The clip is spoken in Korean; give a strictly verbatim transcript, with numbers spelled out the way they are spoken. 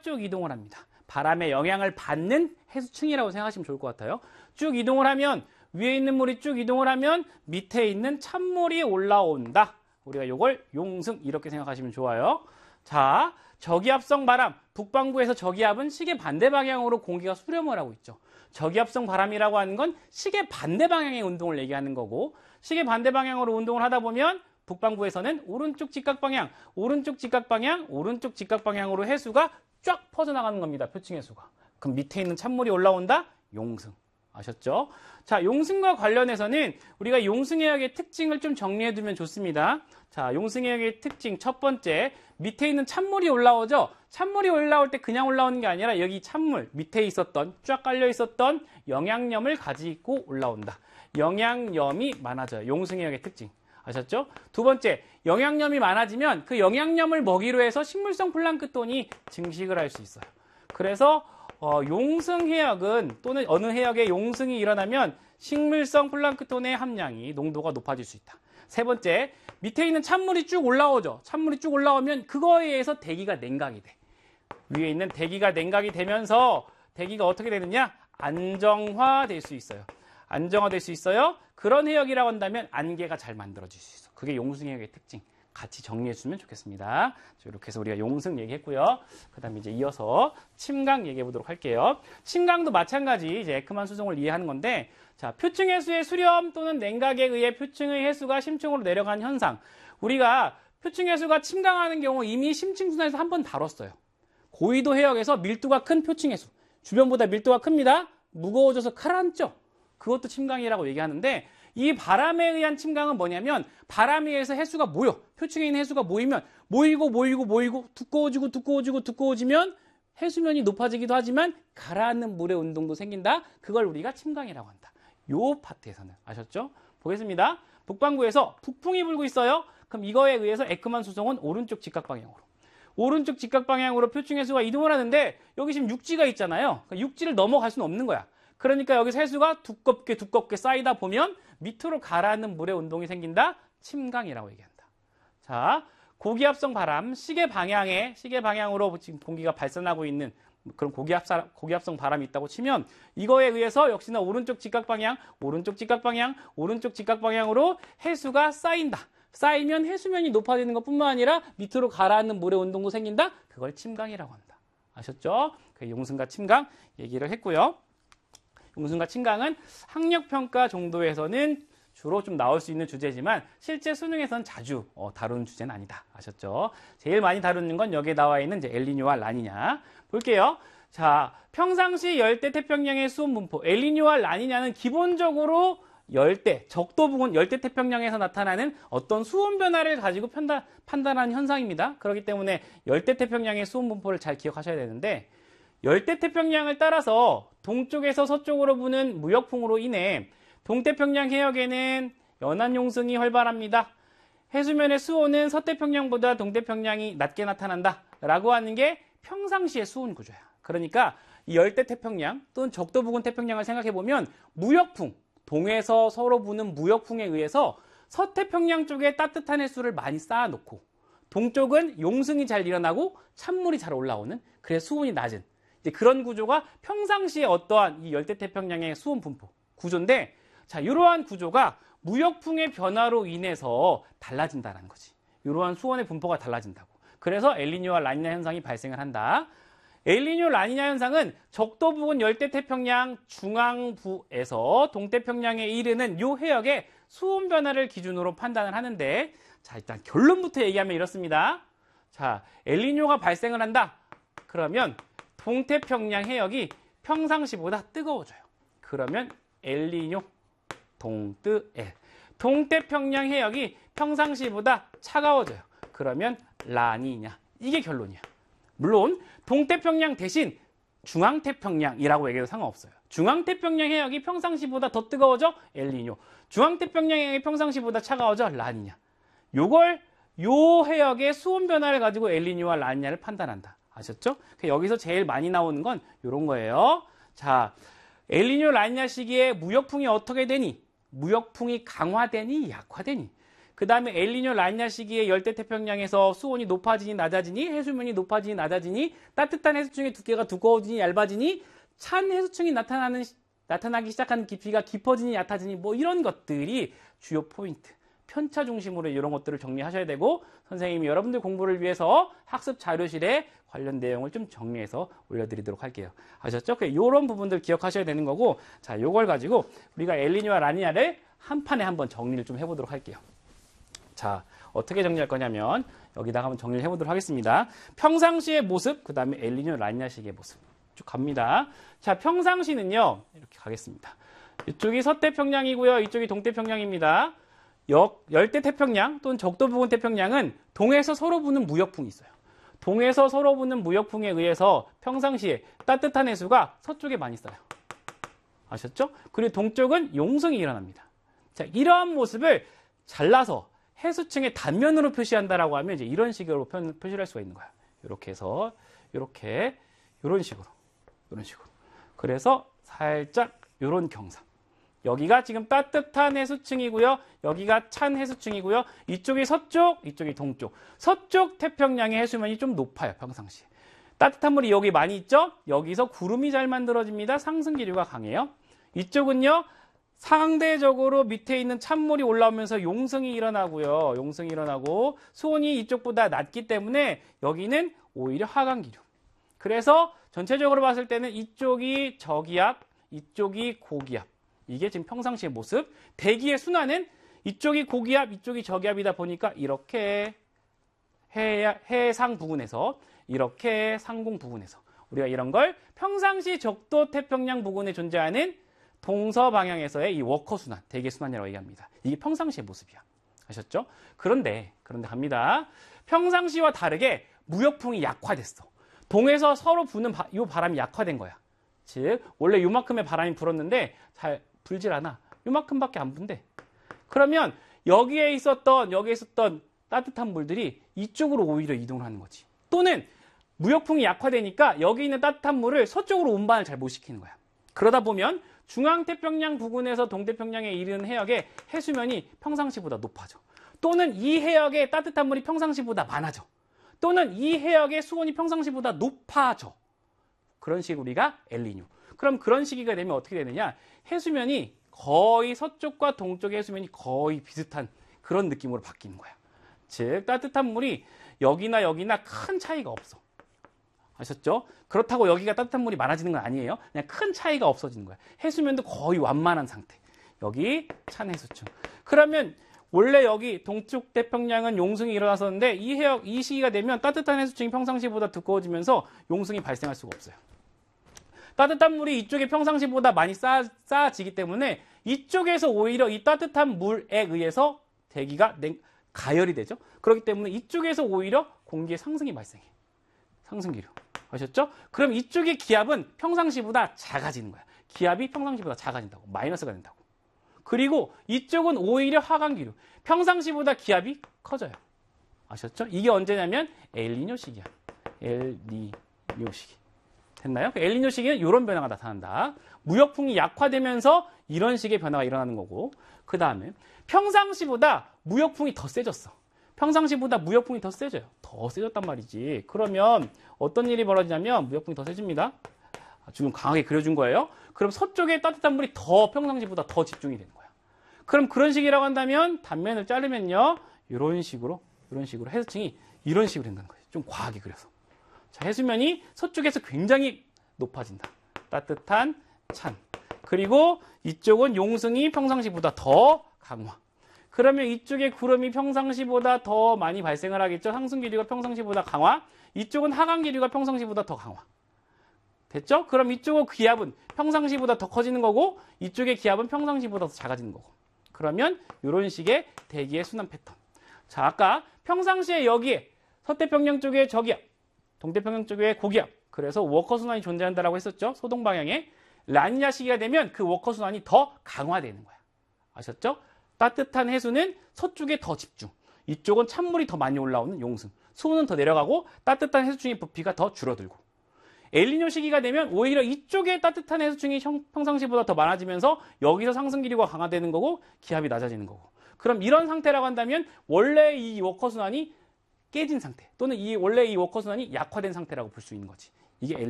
쭉 이동을 합니다. 바람의 영향을 받는 해수층이라고 생각하시면 좋을 것 같아요. 쭉 이동을 하면 위에 있는 물이 쭉 이동을 하면 밑에 있는 찬물이 올라온다. 우리가 이걸 용승 이렇게 생각하시면 좋아요. 자, 저기압성 바람, 북반구에서 저기압은 시계 반대 방향으로 공기가 수렴을 하고 있죠. 저기압성 바람이라고 하는 건 시계 반대 방향의 운동을 얘기하는 거고, 시계 반대 방향으로 운동을 하다 보면 북반구에서는 오른쪽 직각 방향, 오른쪽 직각 방향, 오른쪽 직각 방향으로 해수가 쫙 퍼져나가는 겁니다. 표층 해수가. 그럼 밑에 있는 찬물이 올라온다? 용승. 아셨죠? 자, 용승과 관련해서는 우리가 용승해역의 특징을 좀 정리해두면 좋습니다. 자, 용승해역의 특징 첫 번째, 밑에 있는 찬물이 올라오죠? 찬물이 올라올 때 그냥 올라오는 게 아니라 여기 찬물, 밑에 있었던, 쫙 깔려 있었던 영양염을 가지고 올라온다. 영양염이 많아져요. 용승해역의 특징. 아셨죠? 두 번째, 영양염이 많아지면 그 영양염을 먹이로 해서 식물성 플랑크톤이 증식을 할 수 있어요. 그래서 어, 용승해역은 또는 어느 해역에 용승이 일어나면 식물성 플랑크톤의 함량이 농도가 높아질 수 있다. 세 번째, 밑에 있는 찬물이 쭉 올라오죠. 찬물이 쭉 올라오면 그거에 의해서 대기가 냉각이 돼. 위에 있는 대기가 냉각이 되면서 대기가 어떻게 되느냐? 안정화될 수 있어요. 안정화될 수 있어요. 그런 해역이라고 한다면 안개가 잘 만들어질 수 있어. 그게 용승해역의 특징. 같이 정리해 주면 좋겠습니다. 이렇게 해서 우리가 용승 얘기했고요. 그 다음에 이제 이어서 침강 얘기해 보도록 할게요. 침강도 마찬가지 이제 에크만 수송을 이해하는 건데, 자, 표층 해수의 수렴 또는 냉각에 의해 표층의 해수가 심층으로 내려가는 현상. 우리가 표층 해수가 침강하는 경우 이미 심층순환에서 한 번 다뤘어요. 고위도 해역에서 밀도가 큰 표층 해수. 주변보다 밀도가 큽니다. 무거워져서 가라앉죠. 그것도 침강이라고 얘기하는데, 이 바람에 의한 침강은 뭐냐면 바람에 의해서 해수가 모여, 표층에 있는 해수가 모이면 모이고 모이고 모이고 두꺼워지고 두꺼워지고 두꺼워지면 해수면이 높아지기도 하지만 가라앉는 물의 운동도 생긴다. 그걸 우리가 침강이라고 한다. 요 파트에서는. 아셨죠? 보겠습니다. 북반구에서 북풍이 불고 있어요. 그럼 이거에 의해서 에크만 수송은 오른쪽 직각 방향으로 오른쪽 직각 방향으로 표층 해수가 이동을 하는데, 여기 지금 육지가 있잖아요. 그러니까 육지를 넘어갈 수는 없는 거야. 그러니까 여기서 해수가 두껍게 두껍게 쌓이다 보면 밑으로 가라앉는 물의 운동이 생긴다. 침강이라고 얘기한다. 자, 고기압성 바람, 시계 방향에 시계 방향으로 지금 공기가 발산하고 있는 그런 고기압사, 고기압성 바람이 있다고 치면 이거에 의해서 역시나 오른쪽 직각 방향, 오른쪽 직각 방향, 오른쪽 직각 방향으로 해수가 쌓인다. 쌓이면 해수면이 높아지는 것뿐만 아니라 밑으로 가라앉는 물의 운동도 생긴다. 그걸 침강이라고 한다. 아셨죠? 그 용승과 침강 얘기를 했고요. 용승과 침강은 학력평가 정도에서는 주로 좀 나올 수 있는 주제지만 실제 수능에서는 자주 어, 다루는 주제는 아니다. 아셨죠? 제일 많이 다루는 건 여기에 나와 있는 이제 엘니뇨와 라니냐. 볼게요. 자, 평상시 열대 태평양의 수온 분포. 엘니뇨와 라니냐는 기본적으로 열대, 적도 부근, 열대 태평양에서 나타나는 어떤 수온 변화를 가지고 판단, 판단하는 현상입니다. 그렇기 때문에 열대 태평양의 수온 분포를 잘 기억하셔야 되는데, 열대 태평양을 따라서 동쪽에서 서쪽으로 부는 무역풍으로 인해 동태평양 해역에는 연안 용승이 활발합니다. 해수면의 수온은 서태평양보다 동태평양이 낮게 나타난다 라고 하는 게 평상시의 수온 구조야. 그러니까 이 열대 태평양 또는 적도 부근 태평양을 생각해 보면 무역풍, 동에서 서로 부는 무역풍에 의해서 서태평양 쪽에 따뜻한 해수를 많이 쌓아놓고 동쪽은 용승이 잘 일어나고 찬물이 잘 올라오는, 그래서 수온이 낮은 이제 그런 구조가 평상시에 어떠한 이 열대 태평양의 수온 분포 구조인데, 자, 이러한 구조가 무역풍의 변화로 인해서 달라진다는 거지. 이러한 수온의 분포가 달라진다고. 그래서 엘니뇨와 라니냐 현상이 발생을 한다. 엘니뇨 라니냐 현상은 적도 부근 열대 태평양 중앙부에서 동태평양에 이르는 이 해역의 수온 변화를 기준으로 판단을 하는데, 자, 일단 결론부터 얘기하면 이렇습니다. 자, 엘니뇨가 발생을 한다. 그러면 동태평양 해역이 평상시보다 뜨거워져요. 그러면 엘니뇨 동뜨엘. 동태평양 해역이 평상시보다 차가워져요. 그러면 라니냐. 이게 결론이야. 물론 동태평양 대신 중앙태평양이라고 얘기해도 상관없어요. 중앙태평양 해역이 평상시보다 더 뜨거워져? 엘니뇨. 중앙태평양 해역이 평상시보다 차가워져? 라니냐. 요걸 요 해역의 수온 변화를 가지고 엘니뇨와 라니냐를 판단한다. 아셨죠? 여기서 제일 많이 나오는 건 이런 거예요. 자, 엘니뇨 라니냐 시기에 무역풍이 어떻게 되니? 무역풍이 강화되니 약화되니? 그 다음에 엘니뇨 라니냐 시기에 열대 태평양에서 수온이 높아지니 낮아지니 해수면이 높아지니 낮아지니 따뜻한 해수층의 두께가 두꺼워지니 얇아지니 찬 해수층이 나타나는 나타나기 시작하는 깊이가 깊어지니 얕아지니 뭐 이런 것들이 주요 포인트. 편차 중심으로 이런 것들을 정리하셔야 되고 선생님이 여러분들 공부를 위해서 학습 자료실에 관련 내용을 좀 정리해서 올려드리도록 할게요. 아셨죠? 이런 부분들 기억하셔야 되는 거고 자, 요걸 가지고 우리가 엘니뇨와 라니냐를 한 판에 한번 정리를 좀 해보도록 할게요. 자, 어떻게 정리할 거냐면 여기다가 한번 정리를 해보도록 하겠습니다. 평상시의 모습, 그 다음에 엘니뇨 라니냐 시기의 모습 쭉 갑니다. 자, 평상시는요 이렇게 가겠습니다. 이쪽이 서태평양이고요, 이쪽이 동태평양입니다. 역, 열대태평양 또는 적도부근 태평양은 동에서 서로 부는 무역풍이 있어요. 동에서 서로 부는 무역풍에 의해서 평상시에 따뜻한 해수가 서쪽에 많이 쌓여요. 아셨죠? 그리고 동쪽은 용성이 일어납니다. 자, 이러한 모습을 잘라서 해수층의 단면으로 표시한다라고 하면 이제 이런 식으로 표, 표시를 할 수가 있는 거야. 이렇게 해서 이렇게 이런 식으로 이런 식으로. 그래서 살짝 이런 경상. 여기가 지금 따뜻한 해수층이고요. 여기가 찬 해수층이고요. 이쪽이 서쪽, 이쪽이 동쪽. 서쪽 태평양의 해수면이 좀 높아요, 평상시에. 따뜻한 물이 여기 많이 있죠? 여기서 구름이 잘 만들어집니다. 상승기류가 강해요. 이쪽은요, 상대적으로 밑에 있는 찬물이 올라오면서 용성이 일어나고요. 용성이 일어나고 수온이 이쪽보다 낮기 때문에 여기는 오히려 하강기류. 그래서 전체적으로 봤을 때는 이쪽이 저기압, 이쪽이 고기압. 이게 지금 평상시의 모습. 대기의 순환은 이쪽이 고기압, 이쪽이 저기압이다 보니까 이렇게 해, 해상 부근에서 이렇게 상공 부근에서 우리가 이런 걸 평상시 적도 태평양 부근에 존재하는 동서 방향에서의 이 워커 순환, 대기 순환이라고 얘기합니다. 이게 평상시의 모습이야. 아셨죠? 그런데 그런데 갑니다. 평상시와 다르게 무역풍이 약화됐어. 동에서 서로 부는 바, 이 바람이 약화된 거야. 즉 원래 요만큼의 바람이 불었는데 잘 불질 않아. 요만큼밖에 안 분대. 그러면 여기에 있었던 여기에 있었던 따뜻한 물들이 이쪽으로 오히려 이동을 하는 거지. 또는 무역풍이 약화되니까 여기 있는 따뜻한 물을 서쪽으로 운반을 잘 못 시키는 거야. 그러다 보면 중앙태평양 부근에서 동태평양에 이르는 해역의 해수면이 평상시보다 높아져. 또는 이 해역에 따뜻한 물이 평상시보다 많아져. 또는 이 해역의 수온이 평상시보다 높아져. 그런 식으로 우리가 엘니뇨. 그럼 그런 시기가 되면 어떻게 되느냐? 해수면이 거의 서쪽과 동쪽의 해수면이 거의 비슷한 그런 느낌으로 바뀌는 거야. 즉 따뜻한 물이 여기나 여기나 큰 차이가 없어. 아셨죠? 그렇다고 여기가 따뜻한 물이 많아지는 건 아니에요. 그냥 큰 차이가 없어지는 거야. 해수면도 거의 완만한 상태. 여기 찬 해수층. 그러면 원래 여기 동쪽 태평양은 용승이 일어났었는데 이 해역, 이 시기가 되면 따뜻한 해수층이 평상시보다 두꺼워지면서 용승이 발생할 수가 없어요. 따뜻한 물이 이쪽에 평상시보다 많이 쌓아, 쌓아지기 때문에 이쪽에서 오히려 이 따뜻한 물에 의해서 대기가 냉, 가열이 되죠. 그렇기 때문에 이쪽에서 오히려 공기의 상승이 발생해. 상승기류. 아셨죠? 그럼 이쪽의 기압은 평상시보다 작아지는 거야. 기압이 평상시보다 작아진다고. 마이너스가 된다고. 그리고 이쪽은 오히려 하강기류. 평상시보다 기압이 커져요. 아셨죠? 이게 언제냐면 엘니뇨 시기야. 엘니뇨 시기. 됐나요? 엘니뇨 시기는 이런 변화가 나타난다. 무역풍이 약화되면서 이런 식의 변화가 일어나는 거고, 그 다음에 평상시보다 무역풍이 더 세졌어. 평상시보다 무역풍이 더 세져요. 더 세졌단 말이지. 그러면 어떤 일이 벌어지냐면 무역풍이 더 세집니다. 지금 강하게 그려준 거예요. 그럼 서쪽에 따뜻한 물이 더 평상시보다 더 집중이 되는 거야. 그럼 그런 식이라고 한다면 단면을 자르면요, 이런 식으로 이런 식으로 해수층이 이런 식으로 된다는 거예요. 좀 과하게 그려서. 자, 해수면이 서쪽에서 굉장히 높아진다. 따뜻한 찬. 그리고 이쪽은 용승이 평상시보다 더 강화. 그러면 이쪽에 구름이 평상시보다 더 많이 발생을 하겠죠. 상승기류가 평상시보다 강화. 이쪽은 하강기류가 평상시보다 더 강화. 됐죠? 그럼 이쪽의 기압은 평상시보다 더 커지는 거고 이쪽의 기압은 평상시보다 더 작아지는 거고. 그러면 이런 식의 대기의 순환 패턴. 자, 아까 평상시에 여기에 서태평양 쪽에 저기압, 동태평양 쪽에 고기압. 그래서 워커 순환이 존재한다라고 했었죠. 소동 방향에. 라니냐 시기가 되면 그 워커 순환이 더 강화되는 거야. 아셨죠? 따뜻한 해수는 서쪽에 더 집중. 이쪽은 찬물이 더 많이 올라오는 용승. 수온은 더 내려가고 따뜻한 해수층의 부피가 더 줄어들고. 엘니뇨 시기가 되면 오히려 이쪽에 따뜻한 해수층이 평상시보다 더 많아지면서 여기서 상승기류가 강화되는 거고 기압이 낮아지는 거고. 그럼 이런 상태라고 한다면 원래 이 워커 순환이 깨진 상태 또는 이 원래 이 워커 순환이 약화된 상태라고 볼 수 있는 거지. 이게